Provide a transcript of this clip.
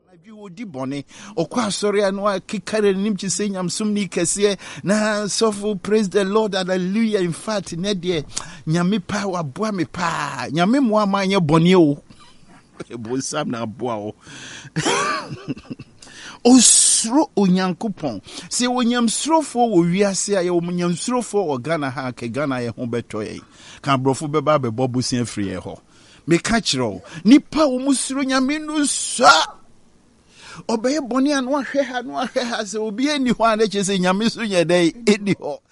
You would dibone or quasoria no kikare nimchi senyam sumni kese na sofu praise the Lord hallelujah in fact nedie nyame pa wa boa me pa nyame mo amanye bone o ebo sam na boa o osro onyankopon se wonyam srofo wo wiase aye wo nyam srofo o Ghana ha ke Ghana ye ho beto ye kan brofo beba be bobusia free ye ho me ka kiro nipa wo musro nyame no sa obeye boni anu ahwe ha se obi eni ho ane che se nyame so ye dai edi ho